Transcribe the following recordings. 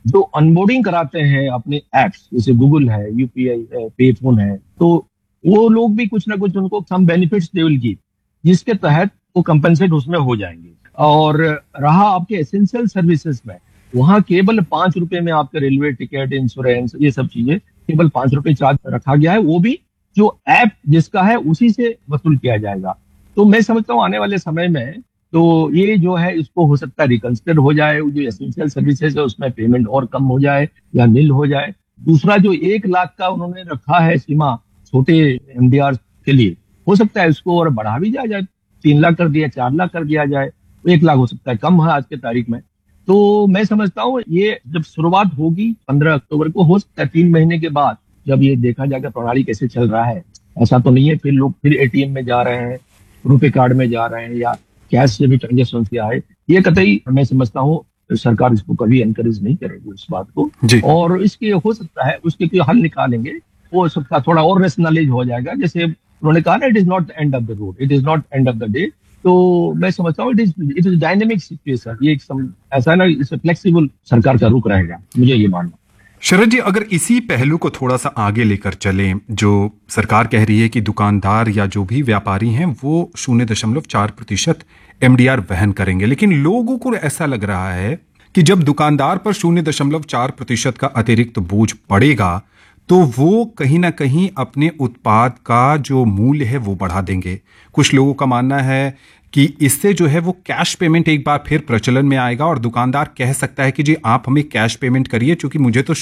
जो अनबोर्डिंग कराते हैं अपने एप्स, जैसे गूगल है, यूपीआई है, पे फोन है, तो वो लोग भी कुछ ना कुछ उनको some benefits they will give, जिसके तहत वो कंपनसेट उसमें हो जाएंगे। और रहा आपके एसेंशियल सर्विसेज में, वहाँ केवल 5 रुपए में आपके रेलवे टिकट, इंश्योरेंस, ये सब चीजें केवल 5 रुपए चार्ज रखा गया है, वो भी जो ऐप जिसका है उसी से वसूल किया जाएगा। तो मैं समझता हूँ आने वाले समय में तो ये जो है इसको हो सकता है रिकंसिडर हो जाए, जो एसेंशियल सर्विसेज है उसमें पेमेंट और कम हो जाए या नील हो जाए। दूसरा जो 1 लाख का उन्होंने रखा है सीमा छोटे एमडीआर के लिए, हो सकता है इसको और बढ़ा भी जाए, 3 लाख कर दिया, 4 लाख कर दिया जाए, 1 लाख हो सकता है कम है आज के तारीख में। तो मैं समझता हूँ ये जब शुरुआत होगी 15 अक्टूबर को, हो सकता है 3 महीने के बाद जब ये देखा जाएगा प्रणाली कैसे चल रहा है, ऐसा तो नहीं है फिर लोग फिर एटीएम में जा रहे हैं, रुपए कार्ड में जा रहे हैं या कैश से भी ट्रांजेक्शन किया है, ये कतई मैं समझता हूँ सरकार इसको कभी एनकरेज नहीं करेगी इस बात को। जी। और इसके हो सकता है उसके कोई हल निकालेंगे, हो सकता है थोड़ा और रेशनलाइज हो जाएगा। जैसे उन्होंने कहा ना, it is not end of the road, it is not end of the day. तो मैं समझता हूँ इट इज डायनेमिक सिचुएशन, ये ऐसा ना, इस फ्लेक्सिबल सरकार का रुख रहेगा, मुझे ये मानना। शरद जी, अगर इसी पहलू को थोड़ा सा आगे लेकर चलें, जो सरकार कह रही है कि दुकानदार या जो भी व्यापारी हैं वो 0.4% एमडीआर वहन करेंगे, लेकिन लोगों को ऐसा लग रहा है कि जब दुकानदार पर 0.4% का अतिरिक्त बोझ पड़ेगा तो वो कहीं ना कहीं अपने उत्पाद का जो मूल्य है वो बढ़ा देंगे। कुछ लोगों का मानना है कि इससे जो है वो कैश पेमेंट एक बार फिर प्रचलन में आएगा और दुकानदार कह सकता है कि जी आप हमें कैश पेमेंट करिए, क्योंकि मुझे तो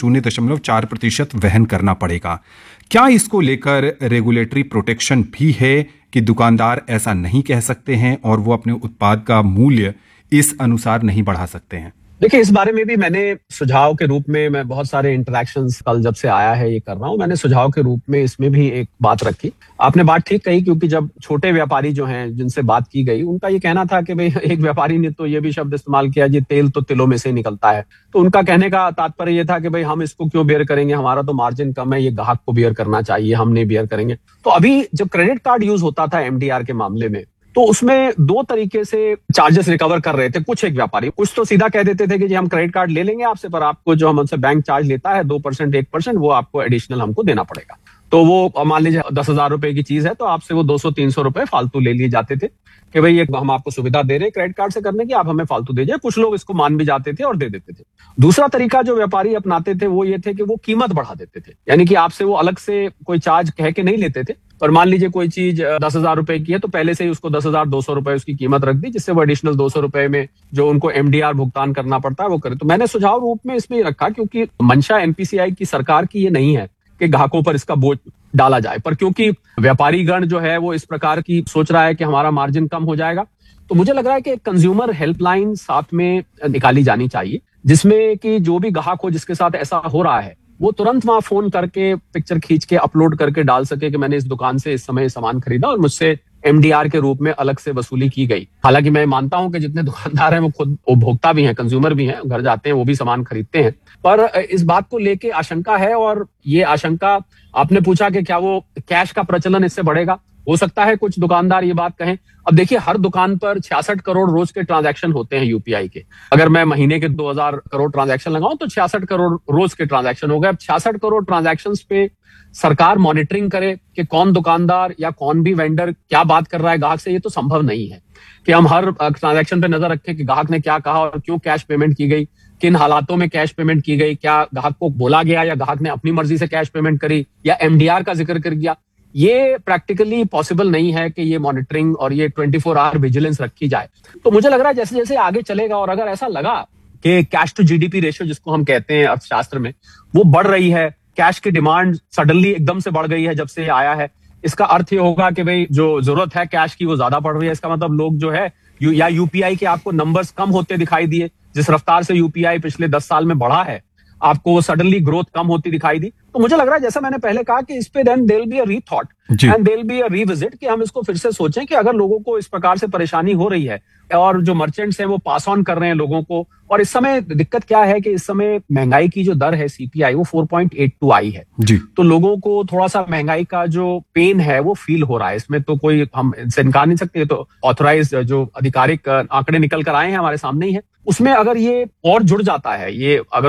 0.4% वहन करना पड़ेगा। क्या इसको लेकर रेगुलेटरी प्रोटेक्शन भी है कि दुकानदार ऐसा नहीं कह सकते हैं और वो अपने उत्पाद का मूल्य इस अनुसार नहीं बढ़ा सकते हैं? देखिए, इस बारे में भी मैंने सुझाव के रूप में, मैं बहुत सारे इंटरेक्शंस कल जब से आया है ये कर रहा हूं, मैंने सुझाव के रूप में इसमें भी एक बात रखी। आपने बात ठीक कही, क्योंकि जब छोटे व्यापारी जो हैं जिनसे बात की गई, उनका ये कहना था कि भाई, एक व्यापारी ने तो ये भी शब्द इस्तेमाल किया जी, तेल तो तिलों में से ही निकलता है। तो उनका कहने का तात्पर्य ये था कि भाई हम इसको क्यों बेयर करेंगे, हमारा तो मार्जिन कम है, ये ग्राहक को बेयर करना चाहिए, हम नहीं बेयर करेंगे। तो अभी जब क्रेडिट कार्ड यूज होता था एमडीआर के मामले में, तो उसमें 2 तरीके से चार्जेस रिकवर कर रहे थे कुछ एक व्यापारी। कुछ तो सीधा कह देते थे कि जी हम क्रेडिट कार्ड ले लेंगे आपसे, पर आपको जो हमसे बैंक चार्ज लेता है 2% 1%, वो आपको एडिशनल हमको देना पड़ेगा। तो वो मान लीजिए 10,000 रुपए की चीज है, तो आपसे वो 200-300 रुपए फालतू ले लिए जाते थे कि भाई ये हम आपको सुविधा दे रहे हैं क्रेडिट कार्ड से करने की, आप हमें फालतू दे जाए। कुछ लोग इसको मान भी जाते थे और दे देते थे। दूसरा तरीका जो व्यापारी अपनाते थे वो ये थे कि वो कीमत बढ़ा देते थे, यानी कि आपसे वो अलग से कोई चार्ज कह के नहीं लेते थे, पर मान लीजिए कोई चीज 10,000 रुपए की है, तो पहले से ही उसको 10,200 रुपए उसकी कीमत रख दी, जिससे वो एडिशनल 200 रुपए में जो उनको एमडीआर भुगतान करना पड़ता है वो करे। तो मैंने सुझाव रूप में इसमें ही रखा, क्योंकि मंशा एनपीसीआई की सरकार की ये नहीं है कि ग्राहकों पर इसका बोझ डाला जाए, पर क्योंकि व्यापारी गण जो है वो इस प्रकार की सोच रहा है कि हमारा मार्जिन कम हो जाएगा, तो मुझे लग रहा है कि कंज्यूमर हेल्पलाइन साथ में निकाली जानी चाहिए, जिसमें कि जो भी ग्राहक हो जिसके साथ ऐसा हो रहा है, वो तुरंत वहां फोन करके पिक्चर खींच के अपलोड करके डाल सके कि मैंने इस दुकान से इस समय सामान खरीदा और मुझसे एमडीआर के रूप में अलग से वसूली की गई। हालांकि मैं मानता हूं कि जितने दुकानदार हैं वो खुद उपभोक्ता भी हैं, कंज्यूमर भी हैं, घर जाते हैं वो भी सामान खरीदते हैं, पर इस बात को लेके आशंका है। और ये आशंका, आपने पूछा कि क्या वो कैश का प्रचलन इससे बढ़ेगा, हो सकता है कुछ दुकानदार ये बात कहें। अब देखिए, हर दुकान पर 66 करोड़ रोज के ट्रांजैक्शन होते हैं यूपीआई के। अगर मैं महीने के 2,000 करोड़ ट्रांजैक्शन लगाऊं तो 66 करोड़ रोज के ट्रांजैक्शन हो गए। अब 66 करोड़ ट्रांजैक्शन पे सरकार मॉनिटरिंग करे कि कौन दुकानदार या कौन भी वेंडर क्या बात कर रहा है ग्राहक से, ये तो संभव नहीं है कि हम हर ट्रांजैक्शन पे नजर रखें कि ग्राहक ने क्या कहा और क्यों कैश पेमेंट की गई, किन हालातों में कैश पेमेंट की गई, क्या ग्राहक को बोला गया या ग्राहक ने अपनी मर्जी से कैश पेमेंट करी या एमडीआर का जिक्र कर दिया। ये प्रैक्टिकली पॉसिबल नहीं है कि ये मॉनिटरिंग और ये 24 आवर विजिलेंस रखी जाए। तो मुझे लग रहा है जैसे जैसे आगे चलेगा और अगर ऐसा लगा कि कैश टू जीडीपी रेशियो जिसको हम कहते हैं अर्थशास्त्र में, वो बढ़ रही है, कैश की डिमांड सडनली एकदम से बढ़ गई है जब से आया है, इसका अर्थ ये होगा कि भाई जो जरूरत है कैश की वो ज्यादा बढ़ रही है। इसका मतलब लोग जो है या यूपीआई के आपको नंबर्स कम होते दिखाई दिए, जिस रफ्तार से यूपीआई पिछले 10 साल में बढ़ा है, आपको सडनली ग्रोथ कम होती दिखाई दी। तो मुझे लग रहा है, जैसा मैंने पहले कहा, कि इस पे then there will be a रीथॉट and there will be a revisit, कि हम इसको फिर से सोचें कि अगर लोगों को इस प्रकार से परेशानी हो रही है और जो मर्चेंट्स हैं वो पास ऑन कर रहे हैं लोगों को, और इस समय दिक्कत क्या है कि इस समय महंगाई की जो दर है सीपीआई वो 4.82 आई है जी। तो लोगों को थोड़ा सा महंगाई का जो पेन है वो फील हो रहा है। इसमें तो कोई हम इनसे इनकार नहीं सकते, तो ऑथराइज जो आधिकारिक आंकड़े निकल कर आए हैं हमारे सामने ही है, उसमें अगर ये और जुड़ जाता है, ये अगर